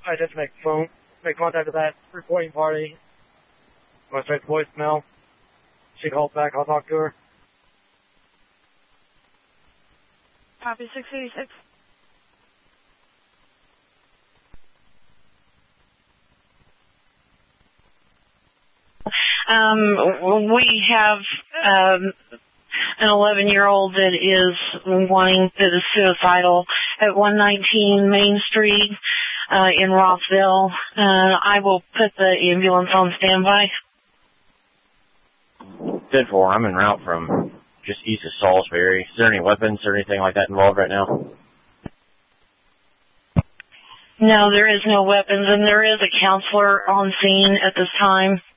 I just make contact with that reporting party. Go straight to voicemail. She calls back, I'll talk to her. Copy 686. We have an 11-year-old that is suicidal at 119 Main Street in Rossville. I will put the ambulance on standby. 10-4, I'm en route from just east of Salisbury. Is there any weapons or anything like that involved right now? No, there is no weapons, and there is a counselor on scene at this time.